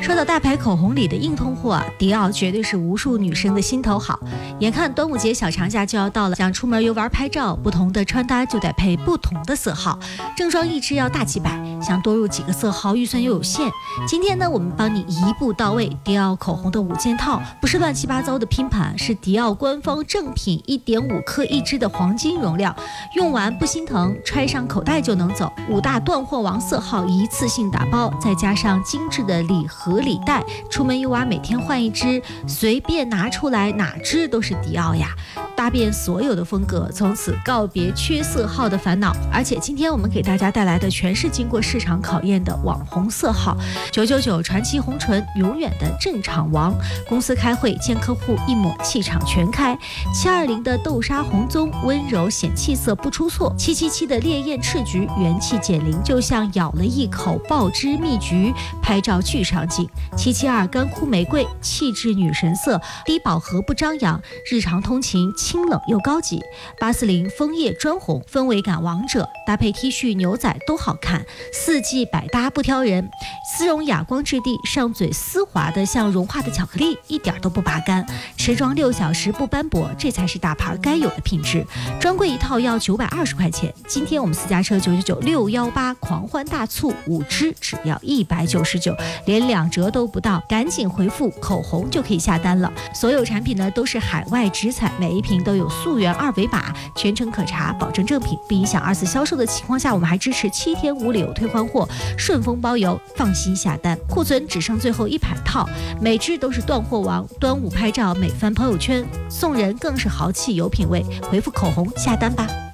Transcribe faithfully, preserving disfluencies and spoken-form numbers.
说到大牌口红里的硬通货啊，迪奥绝对是无数女生的心头好。眼看端午节小长假就要到了，想出门游玩拍照，不同的穿搭就得配不同的色号，正装一支要大几百，想多入几个色号，预算又有限。今天呢，我们帮你一步到位，迪奥口红的五件套，不是乱七八糟的拼盘，是迪奥官方正品，一点五克一支的黄金容量，用完不心疼，揣上口袋就能走。五大断货王色号一次性打包，再加上精致的礼盒礼袋，出门游玩每天换一支，随便拿出来哪支都是迪奥呀，搭遍所有的风格，从此告别缺色号的烦恼。而且今天我们给大家带来的全是经过市场考验的网红色号，九九九传奇红唇永远的镇场王，公司开会见客户一抹气场全开，七二零的豆沙红棕温柔显气色不出错，七七七的烈焰赤橘元气减龄，就像咬了一口爆汁蜜橘，拍照巨上镜。七七二干枯玫瑰气质女神色，低饱和不张扬，日常通勤清冷又高级。八四零枫叶砖红氛围感王者，搭配 T 恤牛仔都好看，四季百搭不挑人。丝绒哑光质地，上嘴丝滑的像融化的巧克力，一点都不拔干，持妆六小时不斑驳，这才是大牌该有的品质。专柜一套要九百二十块钱，今天我们私家车九九九六一八狂欢大促，五支只要一百九十九，连两折都不到，赶紧回复口红就可以下单了。所有产品呢都是海外直采，每一瓶都有溯源二维码，全程可查，保证正品，不影响二次销售的情况下，我们还支持七天无理由退换货，顺丰包邮，放心下单。库存只剩最后一百套，每支都是断货王，端午拍照美翻朋友圈，送人更是豪气有品位。回复口红下单吧。